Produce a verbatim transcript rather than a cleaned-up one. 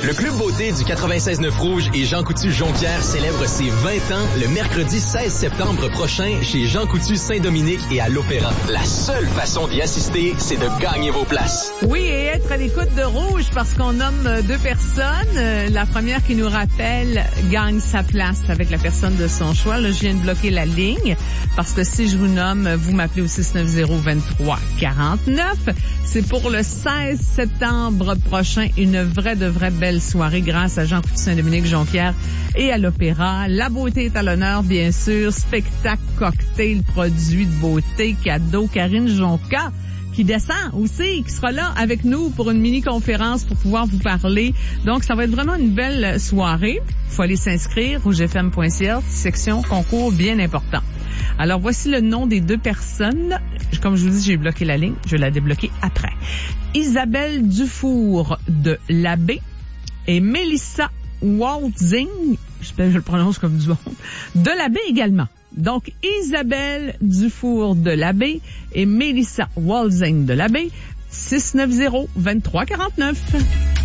Le Club Beauté du quatre-vingt-seize neuf Rouge et Jean Coutu Jonquière célèbre ses vingt ans le mercredi seize septembre prochain chez Jean Coutu Saint-Dominique et à l'Opéra. La seule façon d'y assister, c'est de gagner vos places. Oui, et être à l'écoute de Rouge parce qu'on nomme deux personnes. La première qui nous rappelle gagne sa place avec la personne de son choix. Là, je viens de bloquer la ligne parce que si je vous nomme, vous m'appelez au six neuf zéro, vingt-trois quarante-neuf. C'est pour le seize septembre prochain, une vraie de vraie belle soirée grâce à Jean Coutu Saint-Dominique Jonquière et à l'Opéra. La beauté est à l'honneur, bien sûr. Spectacle, cocktail, produits de beauté, cadeaux. Karine Jonca qui descend aussi, qui sera là avec nous pour une mini-conférence pour pouvoir vous parler. Donc, ça va être vraiment une belle soirée. Il faut aller s'inscrire au rouge f m point c a, section concours bien important. Alors, voici le nom des deux personnes. Comme je vous dis, j'ai bloqué la ligne. Je vais la débloquer après. Isabelle Dufour de l'Abbé et Mélissa Waltzing, j'espère que je le prononce comme du bon, de l'Abbé également. Donc, Isabelle Dufour de l'Abbé et Mélissa Waltzing de l'Abbé, six neuf zéro, vingt-trois quarante-neuf.